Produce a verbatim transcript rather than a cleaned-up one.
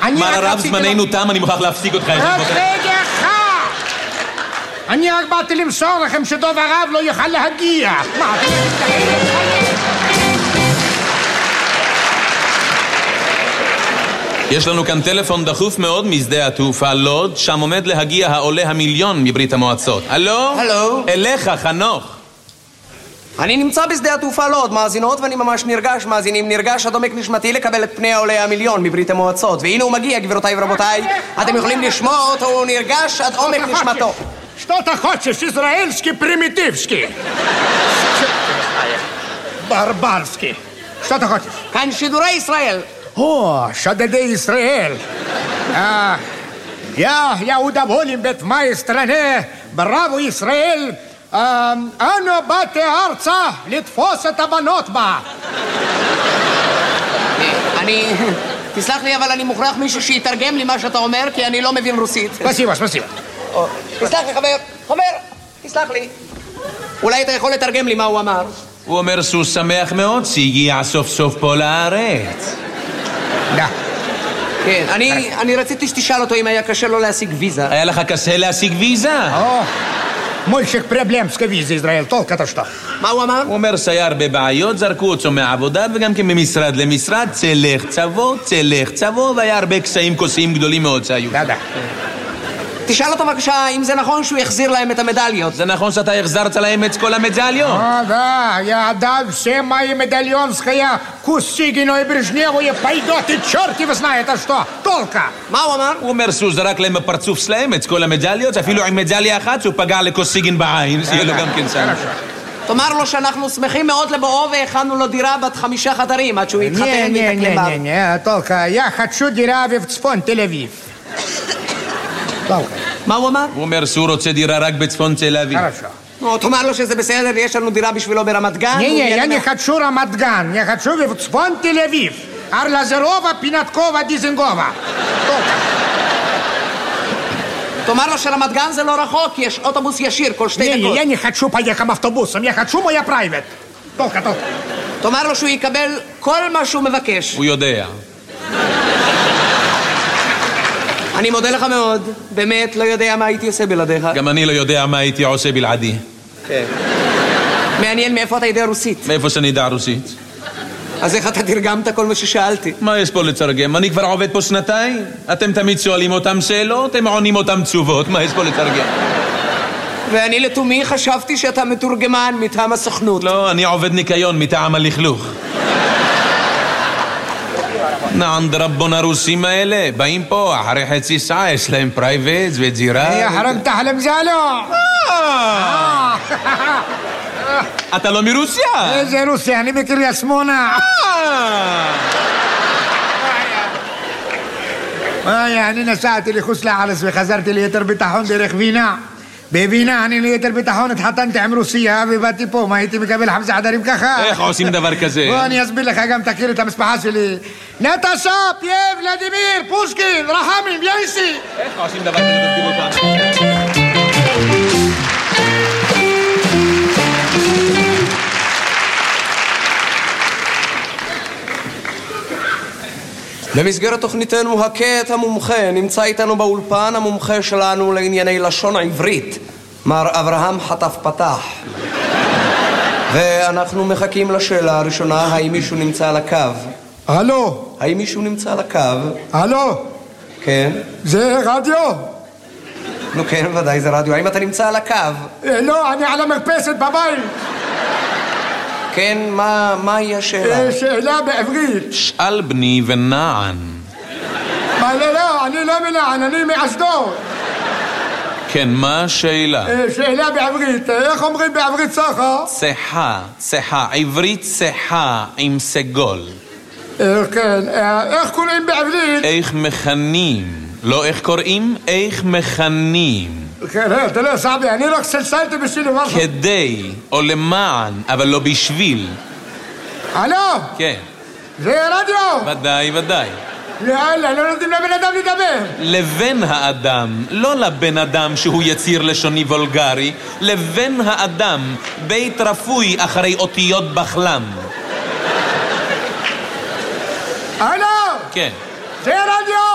מר הרב, זמננו תם, אני מוכרח להפסיק אותך. רק רגע אחד! אני רק באתי למסור לכם שדוב הרב לא יוכל להגיע. מה, אתם יש לנו כאן טלפון דחוף מאוד משדה התעופה לוד, שם עומד להגיע העולה המיליון מברית המועצות. הלו? הלו? אליך, חנוך. אני נמצא בשדה התעופה לוד, מאזינות, ואני ממש נרגש, מאזינים, נרגש עד עומק נשמתי לקבל את פני העולה המיליון מברית המועצות. והנה הוא מגיע, גבירותיי ורבותיי, אתם יכולים לשמוע אותו, הוא נרגש עד עומק נשמתו. Что ты хочешь? Израильский, примитивский. Барбарский. Что ты хочешь? כאן שידורי ישראל. О, шадеды Израиль. А, я, я удоволен быть в моей стране. Браво, Израиль. А, אנו באתי ארצה לתפוס את הבנות בה. אני... תסלח לי, אבל אני מוכרח מישהו שיתרגם לי מה שאתה אומר, כי אני לא מבין רוסית. Спасибо, спасибо. תסלח לי, חבר. חבר, תסלח לי. אולי אתה יכול לתרגם לי מה הוא אמר? הוא אומר שהוא שמח מאוד שהגיע סוף סוף פה לארץ. כן, אני, אני רציתי שתשאל אותו אם היה קשה לו להשיג ויזה. היה לך קשה להשיג ויזה? מולשיק פרבלמסקה ויזה ישראל, טוב, כתה שטה. מה הוא אמר? הוא אומר שהיה הרבה בעיות, זרקו אותו מהעבודה וגם כן ממשרד למשרד, צלח צבו, צלח צבו, והיה הרבה קשיים כוסיים גדולים מאוד שהיו. דה, דה. תשאל אותו בבקשה אם זה נכון שהוא יחזיר להם את המדליות. זה נכון שאתה החזרת להם את כל המדליות? О, да, я отдам все мои медальонские Кусигину и Брежневу и пойдет, и черт его знает, а что? Толка! מה הוא אמר? הוא אומר שהוא זרק להם בפרצוף שלהם את כל המדליות, אפילו עם מדליה אחת שהוא פגע לקוסיגין בעין, שיהיה לו גם כן שם. תאמר לו שאנחנו שמחים מאוד לבואו והכנו לו דירה בת חמישה חדרים עד שהוא יתחתן ויתקלם בה. Не, не, не, Толка, я хочу דירה в צפון תל אביב. מה הוא אמר? הוא אומר שהוא רוצה דירה רק בצפון תל אביב. נו, תאמר לו שזה בסדר, יש לנו דירה בשבילו ברמת גן. Не, не, я не хочу רמת גן, я хочу в צפון תל אביב. ארלזרова, פינתקובה, דיזנגובה. תאמר לו שרמת גן זה לא רחוק, כי יש אוטובוס ישיר כל שתי דקות. Не, я не хочу поехать автобусом, я хочу моя private. Толка, толка. תאמר לו שהוא יקבל כל מה שהוא מבקש. הוא יודע. אני מודה לך מאוד, באמת לא יודע מה הייתי עושה בלעדיך. גם אני לא יודע מה הייתי עושה בלעדי. כן. מעניין מאיפה אתה יודע רוסית. מאיפה שאני יודע רוסית? אז איך אתה תרגמת כל מה ששאלתי? מה יש פה לתרגם? אני כבר עובד פה שנתיים. אתם תמיד שואלים אותם שאלות, הם עונים אותם תשובות. מה יש פה לתרגם? ואני לתומי חשבתי שאתה מתורגמן מטעם הסוכנות. לא, אני עובד ניקיון מטעם הלכלוך. נענד רבון הרוסים האלה, באים פה אחרי חצי שעה, יש להם פרייבט ודירה. يا حرمت أحلم زالو. אתה לא מרוסיה? איזה רוסיה? אני בקריה שמונה. אני נסעתי לחוץ לארץ וחזרתי ליתר ביטחון דרך וינה. בווינה אני ליתר ביטחון התחתנתי עם רוסיה ובאתי פה, מה הייתי מקבל חמש עדרים ככה? איך עושים דבר כזה? בוא אני אסביר לך, גם תכיר את המשפחה שלי. נטשה, פייב, ולדימיר, פושקין, רחמים, יאיסי. איך עושים דבר כזה? תסביר אותנו. במסגרת תוכניתנו הכה את המומחה, נמצא איתנו באולפן המומחה שלנו לענייני לשון העברית, מר אברהם חטף פתח. ואנחנו מחכים לשאלה הראשונה, האם מישהו נמצא על הקו? הלו? האם מישהו נמצא על הקו? הלו? כן. זה רדיו? נו כן, ודאי זה רדיו. האם אתה נמצא על הקו? לא, אני על המרפסת בבית. כן, מה, מהי השאלה? שאלה בעברית. שאל בני ונען. מה, לא, לא, אני לא מנען, אני מאשדוד. כן, מה השאלה? שאלה בעברית, איך אומרים בעברית סחה? צחה, צחה, עברית צחה עם סגול. כן, איך קוראים בעברית? איך מכנים, לא איך קוראים, איך מכנים. כן, תראה, סעבי, אני רק סלסלתי בשביל דבר. כדי, או למען, אבל לא בשביל. הלו? כן. זה רדיו? ודאי, ודאי. יאללה, לא נותנים לבן אדם לדבר. לבן האדם, לא לבן אדם שהוא יציר לשוני וולגרי, לבן האדם, בית רפוי אחרי אותיות בחלם. הלו? כן. זה רדיו?